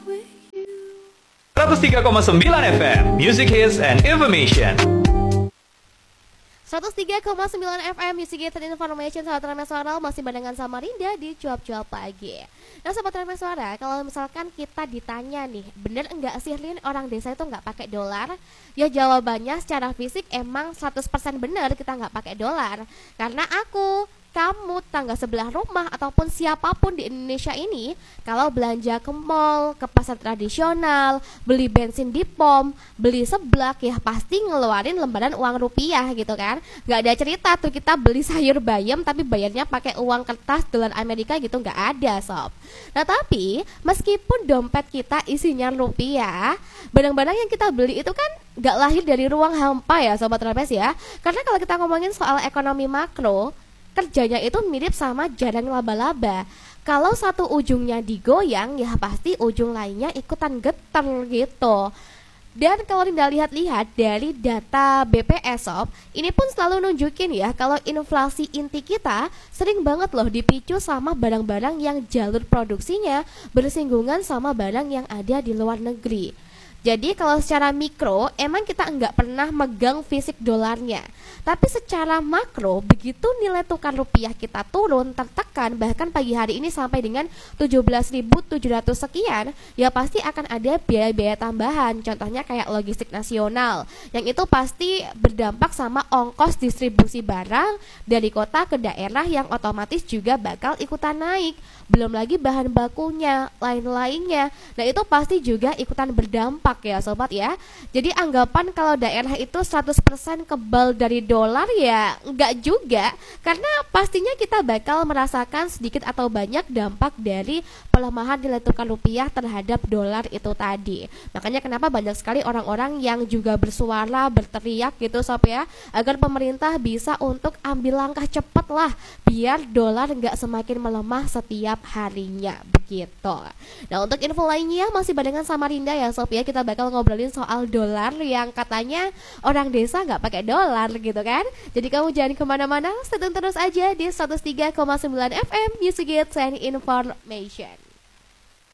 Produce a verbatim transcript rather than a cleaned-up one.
seratus tiga koma sembilan F M Music Hits and Information. seratus tiga koma sembilan F M Music Hits and Information. Sahabat Remeh Suara masih barengan sama Rinda di Cuap-Cuap Pagi. Nah Sahabat Remeh Suara, kalau misalkan kita ditanya nih, bener enggak sih Lin orang desa itu enggak pakai dolar? Ya jawabannya secara fisik emang seratus persen bener kita enggak pakai dolar. Karena aku, kamu, tangga sebelah rumah, ataupun siapapun di Indonesia ini, kalau belanja ke mall, ke pasar tradisional, beli bensin di pom, beli seblak, ya pasti ngeluarin lembaran uang rupiah gitu kan. Gak ada cerita tuh kita beli sayur bayam tapi bayarnya pakai uang kertas dolar Amerika gitu, gak ada sob. Nah tapi meskipun dompet kita isinya rupiah, barang-barang yang kita beli itu kan gak lahir dari ruang hampa ya Sobat Remeh ya. Karena kalau kita ngomongin soal ekonomi makro, kerjanya itu mirip sama jaring laba-laba. Kalau satu ujungnya digoyang, ya pasti ujung lainnya ikutan getar gitu. Dan kalau Rinda lihat-lihat dari data B P S Sob, ini pun selalu nunjukin ya kalau inflasi inti kita sering banget loh dipicu sama barang-barang yang jalur produksinya bersinggungan sama barang yang ada di luar negeri. Jadi kalau secara mikro emang kita enggak pernah megang fisik dolarnya. Tapi secara makro begitu nilai tukar rupiah kita turun tertekan, bahkan pagi hari ini sampai dengan tujuh belas ribu tujuh ratus sekian, ya pasti akan ada biaya-biaya tambahan. Contohnya kayak logistik nasional, yang itu pasti berdampak sama ongkos distribusi barang dari kota ke daerah yang otomatis juga bakal ikutan naik. Belum lagi bahan bakunya, lain-lainnya. Nah itu pasti juga ikutan berdampak ya sobat ya. Jadi anggapan kalau daerah itu seratus persen kebal dari dolar ya enggak juga. Karena pastinya kita bakal merasakan sedikit atau banyak dampak dari pelemahan nilai tukar rupiah terhadap dolar itu tadi. Makanya kenapa banyak sekali orang-orang yang juga bersuara, berteriak gitu sob ya, agar pemerintah bisa untuk ambil langkah cepat lah biar dolar enggak semakin melemah setiap harinya begitu. Nah untuk info lainnya masih barengan sama Rinda ya sob ya. Kita bakal ngobrolin soal dolar yang katanya orang desa nggak pakai dolar gitu kan. Jadi kamu jangan kemana-mana, stay tune terus aja di seratus tiga koma sembilan F M Music Hits and Information.